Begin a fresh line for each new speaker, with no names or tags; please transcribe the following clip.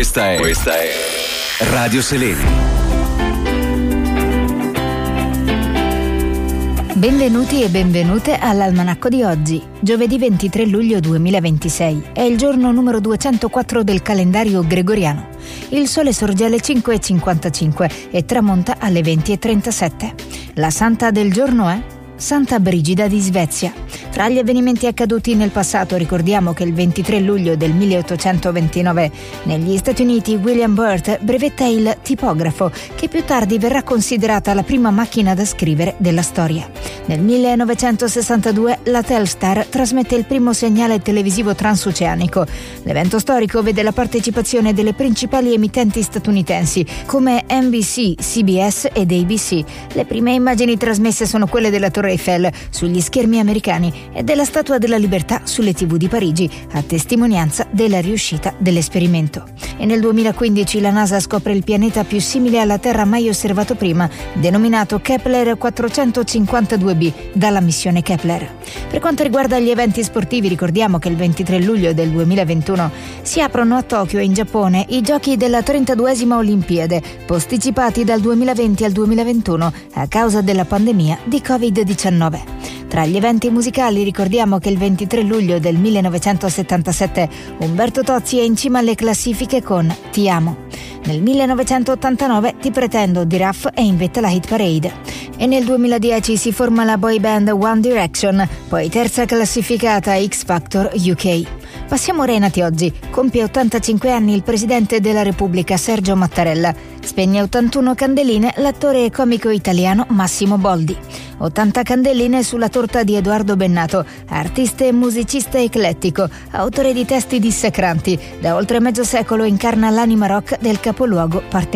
Questa è Radio Selene.
Benvenuti e benvenute all'Almanacco di oggi, giovedì 23 luglio 2026. È il giorno numero 204 del calendario gregoriano. Il sole sorge alle 5:55 e tramonta alle 20:37. La santa del giorno è Santa Brigida di Svezia. Tra gli avvenimenti accaduti nel passato ricordiamo che il 23 luglio del 1829 negli Stati Uniti William Burt brevetta il tipografo, che più tardi verrà considerata la prima macchina da scrivere della storia. Nel 1962 la Telstar trasmette il primo segnale televisivo transoceanico. L'evento storico vede la partecipazione delle principali emittenti statunitensi come NBC, CBS ed ABC. Le prime immagini trasmesse sono quelle della Torre Eiffel sugli schermi americani e della Statua della Libertà sulle TV di Parigi, a testimonianza della riuscita dell'esperimento. E nel 2015 la NASA scopre il pianeta più simile alla Terra mai osservato prima, denominato Kepler 452b dalla missione Kepler. Per quanto riguarda gli eventi sportivi, ricordiamo che il 23 luglio del 2021 si aprono a Tokyo, in Giappone, i giochi della 32esima Olimpiade, posticipati dal 2020 al 2021 a causa della pandemia di Covid-19. Tra gli eventi musicali ricordiamo che il 23 luglio del 1977 Umberto Tozzi è in cima alle classifiche con Ti amo. Nel 1989 Ti pretendo di Raf è in vetta alla hit parade. E nel 2010 si forma la boy band One Direction, poi terza classificata a X Factor UK. Passiamo ora ai nati oggi. Compie 85 anni il presidente della Repubblica Sergio Mattarella. Spegne 81 candeline l'attore e comico italiano Massimo Boldi. 80 candeline sulla torta di Edoardo Bennato, artista e musicista eclettico, autore di testi dissacranti. Da oltre mezzo secolo incarna l'anima rock del capoluogo